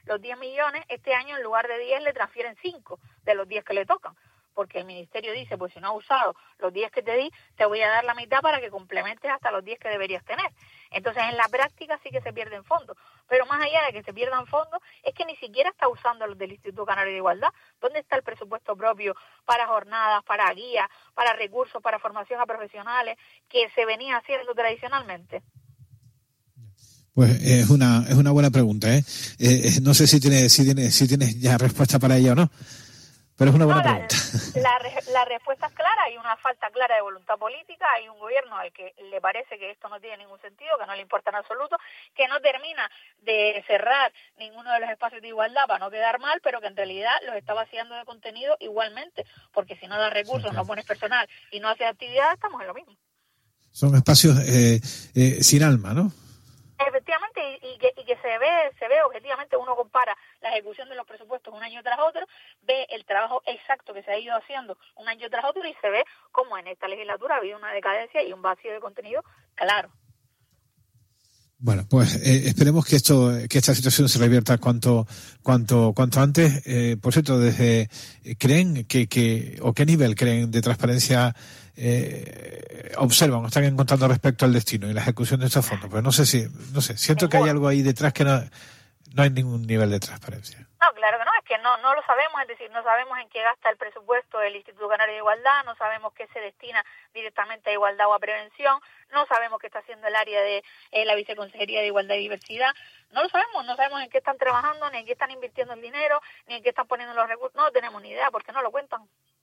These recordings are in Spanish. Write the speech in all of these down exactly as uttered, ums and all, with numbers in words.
los diez millones, este año en lugar de diez le transfieren cinco de los diez que le tocan, porque el ministerio dice, pues si no has usado los diez que te di, te voy a dar la mitad para que complementes hasta los diez que deberías tener. Entonces, en la práctica sí que se pierden fondos, pero más allá de que se pierdan fondos, es que ni siquiera está usando los del Instituto Canario de Igualdad. ¿Dónde está el presupuesto propio para jornadas, para guías, para recursos, para formación a profesionales, que se venía haciendo tradicionalmente? Pues es una es una buena pregunta, ¿eh? eh no sé si tiene si tiene si tienes ya respuesta para ella o no. Pero es una buena no, la, pregunta. La, la respuesta es clara, hay una falta clara de voluntad política, hay un gobierno al que le parece que esto no tiene ningún sentido, que no le importa en absoluto, que no termina de cerrar ninguno de los espacios de igualdad para no quedar mal, pero que en realidad los está vaciando de contenido igualmente, porque si no da recursos, sí, claro, no pones personal y no haces actividad, estamos en lo mismo. Son espacios eh, eh, sin alma, ¿no? Efectivamente, y, y, que, y que se ve se ve objetivamente, uno compara la ejecución de los presupuestos un año tras otro, ve el trabajo exacto que se ha ido haciendo un año tras otro y se ve cómo en esta legislatura ha habido una decadencia y un vacío de contenido claro. Bueno, pues eh, esperemos que esto, que esta situación se revierta cuanto, cuanto, cuanto antes. Eh, por cierto, desde creen que, que o qué nivel creen de transparencia eh, observan o están encontrando respecto al destino y la ejecución de estos fondos. Pero no sé si, no sé, siento que hay algo ahí detrás que no, no hay ningún nivel de transparencia. No, claro que no, es que no no lo sabemos, es decir, no sabemos en qué gasta el presupuesto del Instituto Canario de Igualdad, no sabemos qué se destina directamente a igualdad o a prevención, no sabemos qué está haciendo el área de eh, la Viceconsejería de Igualdad y Diversidad, no lo sabemos, no sabemos en qué están trabajando, ni en qué están invirtiendo el dinero, ni en qué están poniendo los recursos, no tenemos ni idea porque no lo cuentan.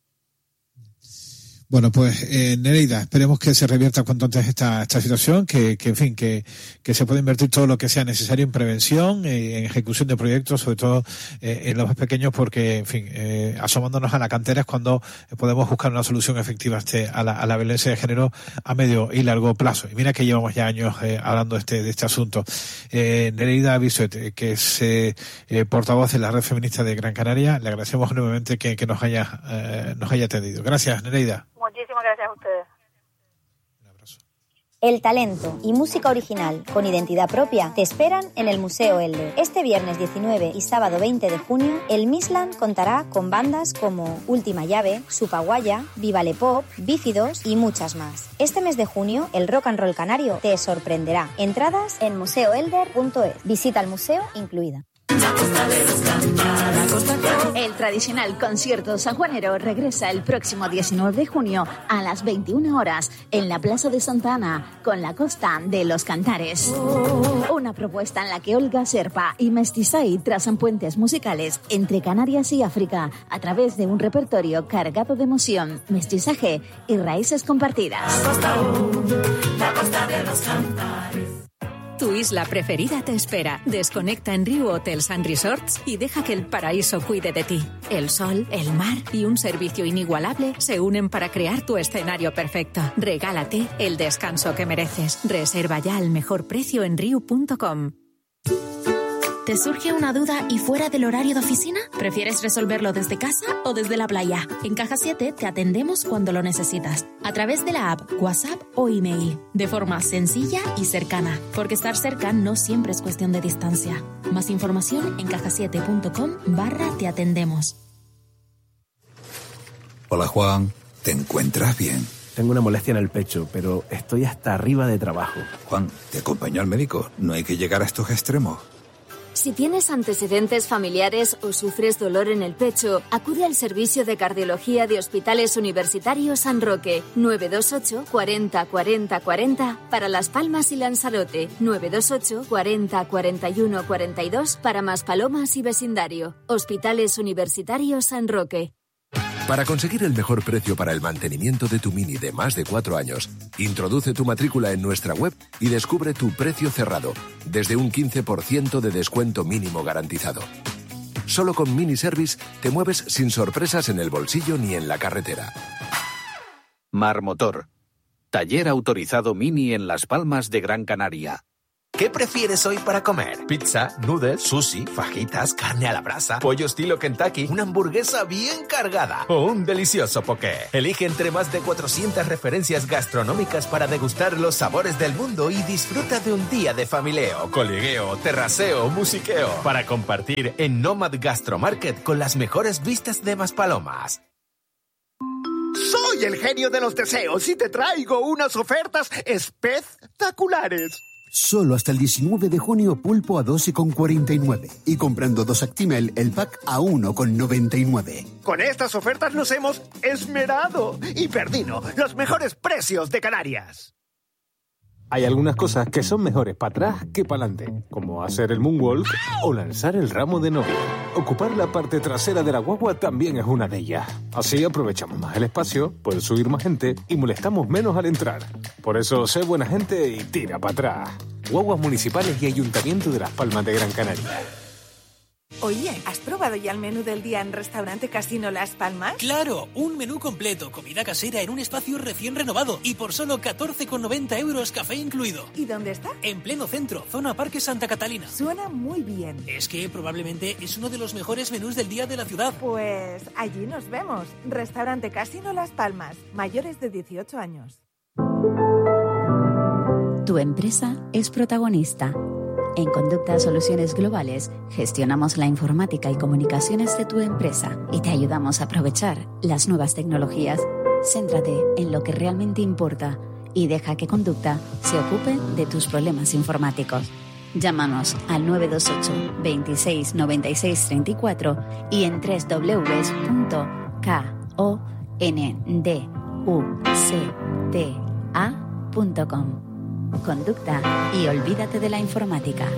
Bueno, pues eh, Nereida, esperemos que se revierta cuanto antes esta esta situación, que, que en fin, que, que se pueda invertir todo lo que sea necesario en prevención, eh, en ejecución de proyectos, sobre todo eh, en los más pequeños, porque, en fin, eh, asomándonos a la cantera es cuando podemos buscar una solución efectiva este, a, la, a la violencia de género a medio y largo plazo. Y mira que llevamos ya años eh, hablando de este, de este asunto. Eh, Nereida Bisuet, que es eh, eh, portavoz de la Red Feminista de Gran Canaria, le agradecemos enormemente que, que nos haya eh, nos haya atendido. Gracias, Nereida. Muchísimas gracias a ustedes. Un abrazo. El talento y música original con identidad propia te esperan en el Museo Elder. Este viernes diecinueve y sábado veinte de junio, el Misland contará con bandas como Última Llave, Supaguaya, Vivale Pop, Bífidos y muchas más. Este mes de junio, el rock and roll canario te sorprenderá. Entradas en museo elder punto es. Visita al museo incluida. El tradicional concierto sanjuanero regresa el próximo diecinueve de junio a las veintiuna horas en la Plaza de Santa Ana con la Costa de los Cantares. Una propuesta en la que Olga Serpa y Mestizay trazan puentes musicales entre Canarias y África a través de un repertorio cargado de emoción, mestizaje y raíces compartidas. La Costa de los Cantares. Tu isla preferida te espera. Desconecta en Riu Hotels and Resorts y deja que el paraíso cuide de ti. El sol, el mar y un servicio inigualable se unen para crear tu escenario perfecto. Regálate el descanso que mereces. Reserva ya al mejor precio en riu punto com. ¿Te surge una duda y fuera del horario de oficina? ¿Prefieres resolverlo desde casa o desde la playa? En Caja siete te atendemos cuando lo necesitas, a través de la app, WhatsApp o email, de forma sencilla y cercana, porque estar cerca no siempre es cuestión de distancia. Más información en caja siete punto com barra te atendemos. Hola Juan, ¿te encuentras bien? Tengo una molestia en el pecho, pero estoy hasta arriba de trabajo. Juan, te acompaño al médico, no hay que llegar a estos extremos. Si tienes antecedentes familiares o sufres dolor en el pecho, acude al servicio de cardiología de Hospitales Universitarios San Roque, nueve dos ocho, cuarenta, cuarenta, cuarenta para Las Palmas y Lanzarote, nueve dos ocho, cuarenta, cuarenta y uno, cuarenta y dos para Maspalomas y vecindario. Hospitales Universitarios San Roque. Para conseguir el mejor precio para el mantenimiento de tu Mini de más de cuatro años, introduce tu matrícula en nuestra web y descubre tu precio cerrado, desde un quince por ciento de descuento mínimo garantizado. Solo con Mini Service te mueves sin sorpresas en el bolsillo ni en la carretera. Mar Motor, taller autorizado Mini en Las Palmas de Gran Canaria. ¿Qué prefieres hoy para comer? ¿Pizza, noodles, sushi, fajitas, carne a la brasa, pollo estilo Kentucky, una hamburguesa bien cargada o un delicioso poké? Elige entre más de cuatrocientas referencias gastronómicas para degustar los sabores del mundo y disfruta de un día de familieo, coligueo, terraceo, musiqueo para compartir en Nomad Gastromarket con las mejores vistas de Maspalomas. Soy el genio de los deseos y te traigo unas ofertas espectaculares. Solo hasta el diecinueve de junio pulpo a doce con cuarenta y nueve y comprando dos Actimel el pack a uno con noventa y nueve. Con estas ofertas nos hemos esmerado y perdido los mejores precios de Canarias. Hay algunas cosas que son mejores para atrás que para adelante, como hacer el moonwalk o lanzar el ramo de novia. Ocupar la parte trasera de la guagua también es una de ellas. Así aprovechamos más el espacio, puede subir más gente y molestamos menos al entrar. Por eso, sé buena gente y tira para atrás. Guaguas municipales y Ayuntamiento de Las Palmas de Gran Canaria. Oye, ¿has probado ya el menú del día en Restaurante Casino Las Palmas? ¡Claro! Un menú completo, comida casera en un espacio recién renovado y por solo catorce con noventa euros, café incluido. ¿Y dónde está? En pleno centro, zona Parque Santa Catalina. Suena muy bien. Es que probablemente es uno de los mejores menús del día de la ciudad. Pues allí nos vemos. Restaurante Casino Las Palmas, mayores de dieciocho años. Tu empresa es protagonista. En Conducta Soluciones Globales gestionamos la informática y comunicaciones de tu empresa y te ayudamos a aprovechar las nuevas tecnologías. Céntrate en lo que realmente importa y deja que Conducta se ocupe de tus problemas informáticos. Llámanos al nueve dos ocho, veintiséis, noventa y seis, treinta y cuatro y en doble u doble u doble u punto conducta punto com. Conducta y olvídate de la informática.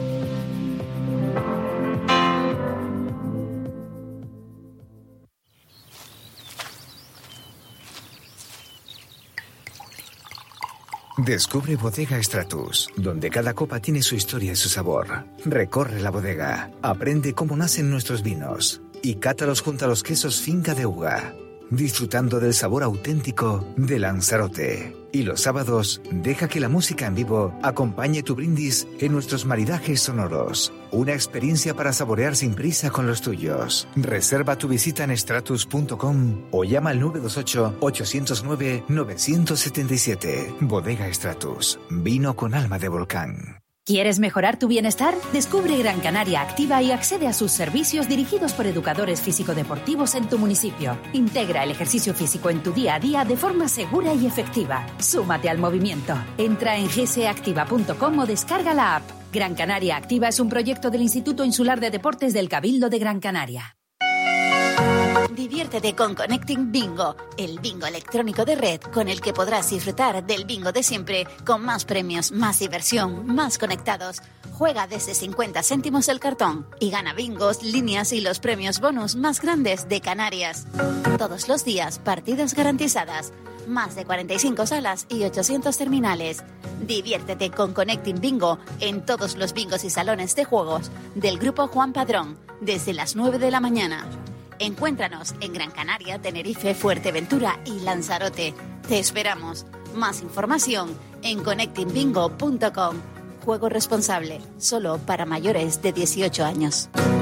Descubre Bodega Stratus, donde cada copa tiene su historia y su sabor. Recorre la bodega, aprende cómo nacen nuestros vinos y cátalos junto a los quesos Finca de Uga, disfrutando del sabor auténtico de Lanzarote. Y los sábados, deja que la música en vivo acompañe tu brindis en nuestros maridajes sonoros. Una experiencia para saborear sin prisa con los tuyos. Reserva tu visita en stratus punto com o llama al nueve dos ocho, ocho cero nueve, nueve siete siete. Bodega Stratus, vino con alma de volcán. ¿Quieres mejorar tu bienestar? Descubre Gran Canaria Activa y accede a sus servicios dirigidos por educadores físico-deportivos en tu municipio. Integra el ejercicio físico en tu día a día de forma segura y efectiva. Súmate al movimiento. Entra en g s activa punto com o descarga la app. Gran Canaria Activa es un proyecto del Instituto Insular de Deportes del Cabildo de Gran Canaria. Diviértete con Connecting Bingo, el bingo electrónico de red con el que podrás disfrutar del bingo de siempre, con más premios, más diversión, más conectados. Juega desde cincuenta céntimos el cartón y gana bingos, líneas y los premios bonus más grandes de Canarias. Todos los días, partidas garantizadas. Más de cuarenta y cinco salas y ochocientos terminales. Diviértete con Connecting Bingo en todos los bingos y salones de juegos del Grupo Juan Padrón, desde las nueve de la mañana. Encuéntranos en Gran Canaria, Tenerife, Fuerteventura y Lanzarote. Te esperamos. Más información en connecting bingo punto com. Juego responsable, solo para mayores de dieciocho años.